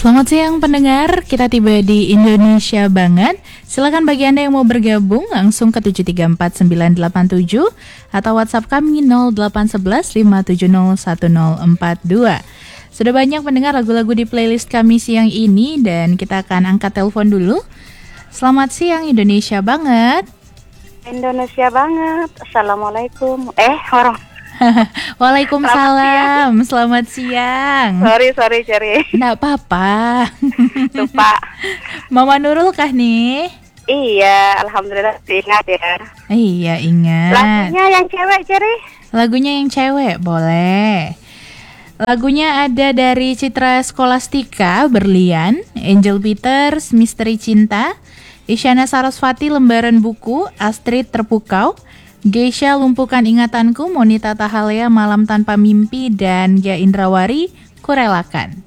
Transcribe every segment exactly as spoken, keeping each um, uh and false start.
Selamat siang pendengar, kita tiba di Indonesia Banget. Silakan bagi Anda yang mau bergabung langsung ke tujuh tiga empat sembilan delapan tujuh atau WhatsApp kami nol delapan satu satu lima tujuh nol satu nol empat dua. Sudah banyak pendengar lagu-lagu di playlist kami siang ini dan kita akan angkat telepon dulu. Selamat siang Indonesia Banget. Indonesia Banget. Assalamualaikum. Eh, orang. Waalaikumsalam. Selamat siang. Sorry, sorry, Ceri. Nggak apa-apa. Lupa. Mama Nurul kah nih? Iya, alhamdulillah ingat ya. Iya, ingat. Lagunya yang cewek, Ceri. Lagunya yang cewek, boleh. Lagunya ada dari Citra Scholastika, Berlian, Angel Peters, Misteri Cinta, Isyana Sarasvati, Lembaran Buku, Astrid Terpukau, Geisha Lumpuhkan Ingatanku, Monita Tahalea, Malam Tanpa Mimpi, dan Gia Indrawari, Kurelakan.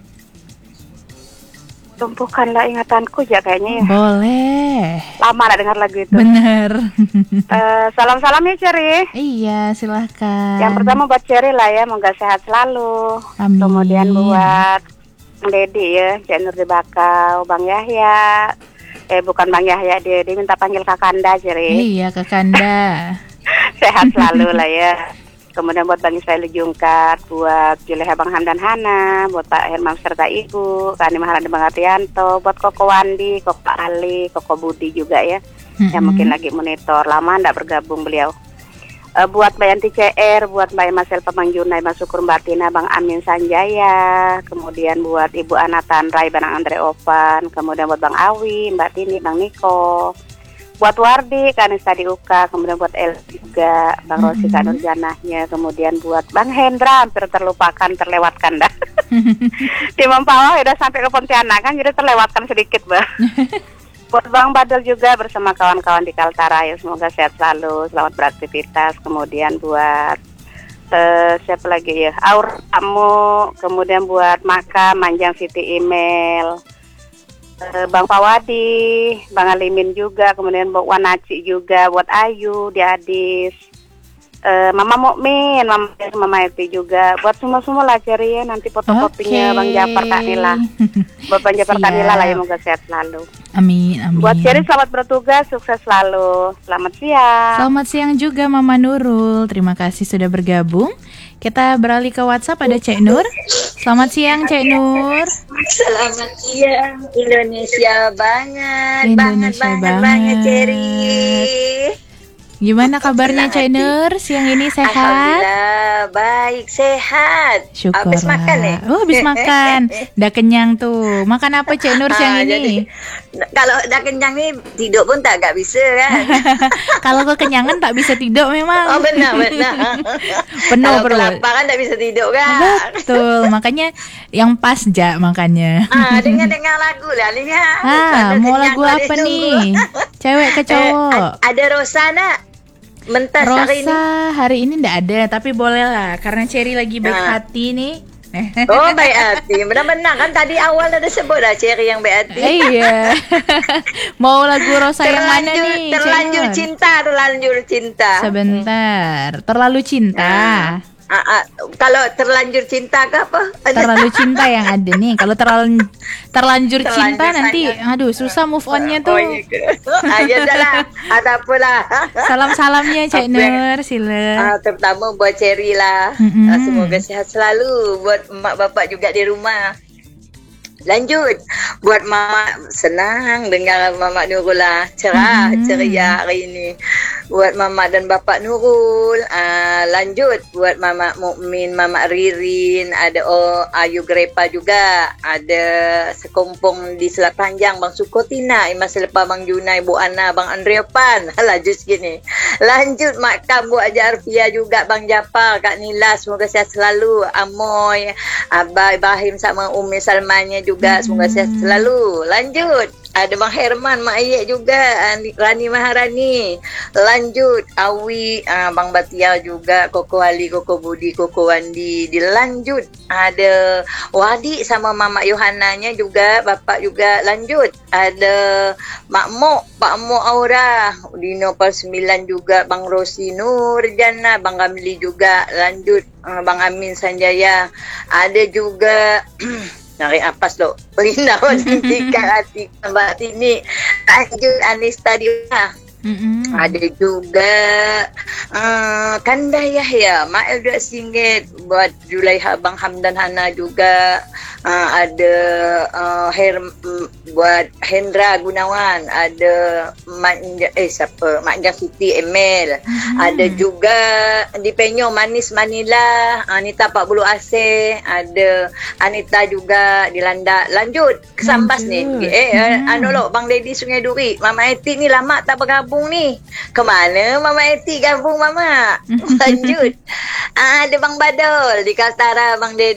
Lumpuhkanlah ingatanku ya kayaknya ya. Boleh. Lama gak dengar lagu itu. Bener. uh, Salam-salam ya Ceri. Iya, silahkan. Yang pertama buat Ceri lah ya, moga sehat selalu. Amin. Kemudian buat Bang Dedi ya, Cik Nur di Bakau, Bang Yahya. Eh bukan Bang Yahya, dia, dia minta panggil Kakanda, Ceri. Iya, Kakanda. Sehat selalu lah ya. Kemudian buat Bang Israel Jungkat, buat Juleha Bang Hamdan Hana, buat Pak Herman serta Ibu, Kak Ani Maharani Bang Artianto, buat Koko Wandi, Koko Ali, Koko Budi juga ya, mm-hmm. yang mungkin lagi monitor, lama ndak bergabung beliau. Uh, buat Mbak Yanti C R, buat Mbak Masel Pamangjunai, Mas Syukur Mbak Tina, Bang Amin Sanjaya, kemudian buat Ibu Anatan Rai, Bang Andre Opan, kemudian buat Bang Awi, Mbak Tini, Bang Niko, buat Wardi, Kanis Tadi Uka, kemudian buat El juga, Bang Rosi, mm-hmm. Kak Nurjanahnya, kemudian buat Bang Hendra, hampir terlupakan, terlewatkan dah. Di Mempawah udah sampai ke Pontianak kan, jadi terlewatkan sedikit, Mbak. Buat Bang Badal juga bersama kawan-kawan di Kaltara, ya semoga sehat selalu, selamat beraktivitas. Kemudian buat uh, siapa lagi ya, Aur Tamu, kemudian buat Maka, Manjang Siti Email, uh, Bang Pawadi, Bang Alimin juga, kemudian buat Wanaci juga, buat Ayu di Adis, uh, Mama Mukmin, Mama Mama Eti juga, buat semua-semua lah Ceri ya, nanti fotokopinya okay. Bang Japar Kak Nila, buat Bang Japar Kak Nila lah ya, semoga sehat selalu. Amin, amin. Buat Ceri selamat bertugas, sukses selalu. Selamat siang. Selamat siang juga Mama Nurul. Terima kasih sudah bergabung. Kita beralih ke WhatsApp, ada Cek Nur. Selamat siang Cek Nur. Selamat siang Indonesia banget. Indonesia banget, banget. banget Ceri. Gimana kabarnya Cek Nur? Siang ini sehat? Alhamdulillah, baik, sehat. Syukurlah. Habis makan ya? Oh, habis makan. Udah kenyang tuh. Makan apa Cek Nur siang ah, ini? Jadi, kalau udah kenyang nih, tidur pun tak gak bisa kan? Kalau kekenyangan tak bisa tidur memang. Oh benar, benar. Penuh kalau perut. kelaparan tak bisa tidur kan? Betul, makanya yang pas ja makannya. Ah, dengar-dengar lagu lah ni ya. Ah, mau lagu apa nih? Cewek ke cowok? Eh, ada Rosana. Mentas Rosa hari ini. hari ini ndak ada, tapi boleh lah karena Ceri lagi baik nah. hati nih. Oh baik hati, benar-benar kan tadi awal ada sebut lah Ceri yang baik hati. Iya. Mau lagu Rosa yang mana nih? Terlanjur Ceri? cinta, terlanjur cinta. Sebentar, terlalu cinta. Nah. Ah, ah, kalau terlanjur cinta ke apa? Terlalu cinta yang ada nih. Kalau terlalu terlanjur, terlanjur cinta sayang. Nanti aduh susah move onnya tuh. Oh, iya. Ayo dah lah. Ada apa lah. Salam-salamnya Cik Nur, sila. Ah, terutama buat Ceri lah. Mm-hmm. Ah, semoga sehat selalu. Buat mak bapak juga di rumah. Lanjut. Buat Mama, senang dengar Mama Nurul lah. Cerah, mm-hmm. ceria hari ini. Buat Mama dan Bapak Nurul. Uh, lanjut. Buat Mama Mukmin, Mama Ririn. Ada oh, Ayu Grepa juga. Ada sekumpung di Selat Panjang. Bang Sukotina, Imas Selepa, Bang Junai, Bu Ana, Bang Andre Pan. Lanjut gini. Lanjut Makam, Bu Aja Arfia juga. Bang Japar, Kak Nila. Semoga sehat selalu. Amoy, Abah Ibrahim sama Umi Salmanya juga. Juga semoga sehat selalu. Lanjut. Ada Bang Herman, Mak Ayek juga, Rani Maharani. Lanjut. Awi, uh, Bang Batia juga, Koko Ali, Koko Budi, Koko Wandi. Dilanjut. Ada Wadi sama Mama Yohananya juga, Bapak juga. Lanjut. Ada Mak Mok, Pak Mok Aura, Dino Pal sembilan juga, Bang Rosi Nur Jana, Bang Ramli juga. Lanjut. Uh, Bang Amin Sanjaya. Ada juga Nari ampas lo. Perina tingkat hati Mbak Tini. Lanjut Anista di rumah. Mm-mm. Ada juga uh, Kandai Yahya, Mak Elda Singgit buat Julaiha Abang Hamdan Hana juga. Uh, ada uh, Her, buat Hendra Gunawan, ada Mak eh siapa? Mak Jafiti Emil. Hmm. Ada juga di Penyo Manis Manila, Anita Pak Bulu Aceh, ada Anita juga di Landak. Lanjut ke Sambas ni. Eh hmm. anu lo Bang Dedi Sungai Duri. Mama Eti ni lama tak bergabung ni. Ke mana Mama Eti gabung Mama? Lanjut. Ah, ada Bang Badol di Kaltara Bang Dedi.